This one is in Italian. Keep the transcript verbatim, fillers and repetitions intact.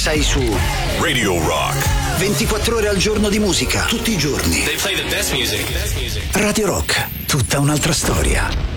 sei su Radio Rock. ventiquattro ore al giorno di musica, tutti i giorni. They play the best music. Radio Rock, tutta un'altra storia.